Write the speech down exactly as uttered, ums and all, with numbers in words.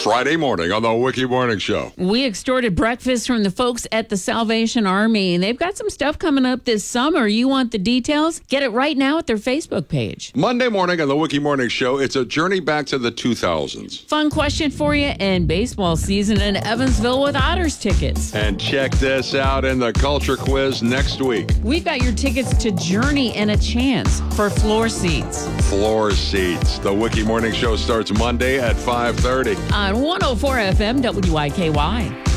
Friday morning on the Wiki Morning Show. We extorted breakfast from the folks at the Salvation Army, and they've got some stuff coming up this summer. You want the details? Get it right now at their Facebook page. Monday morning on the Wiki Morning Show, it's a journey back to the two thousands. Fun question for you, and baseball season in Evansville with Otters tickets. And check this out in the Culture Quiz next week. We've got your tickets to Journey and a chance for floor seats. Floor seats. The Wiki Morning Show starts Monday at five thirty. On one oh four F M W I K Y.